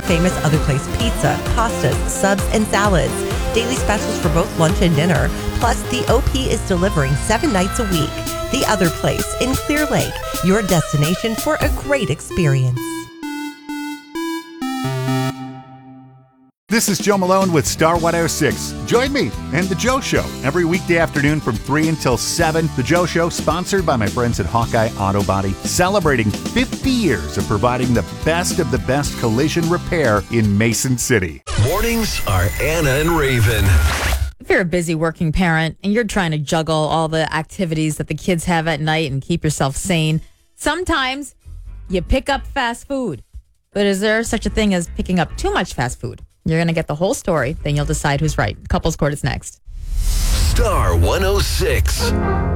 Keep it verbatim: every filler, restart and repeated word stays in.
famous Other Place pizza, pastas, subs, and salads. Daily specials for both lunch and dinner. Plus, the O P is delivering seven nights a week. The Other Place in Clear Lake, your destination for a great experience. This is Joe Malone with Star one oh six. Join me and The Joe Show every weekday afternoon from three until seven. The Joe Show, sponsored by my friends at Hawkeye Auto Body, celebrating fifty years of providing the best of the best collision repair in Mason City. Mornings are Anna and Raven. If you're a busy working parent and you're trying to juggle all the activities that the kids have at night and keep yourself sane, sometimes you pick up fast food. But is there such a thing as picking up too much fast food? You're going to get the whole story, then you'll decide who's right. Couples Court is next. Star one oh six.